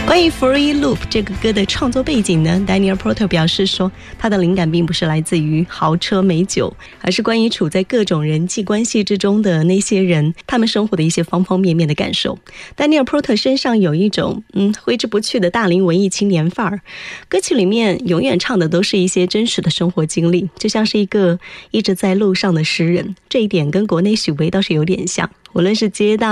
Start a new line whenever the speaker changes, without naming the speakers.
关于 Free Loop 这个歌的创作背景呢， Daniel Porter 表示说，他的灵感并不是来自于豪车美酒，而是关于处在各种人际关系之中的那些人，他们生活的一些方方面面的感受。 Daniel Porter 身上有一种挥之不去的大龄文艺青年范儿，歌曲里面永远唱的都是一些真实的生活经历，就像是一个一直在路上的诗人。这一点跟国内许巍倒是有点像，无论是街道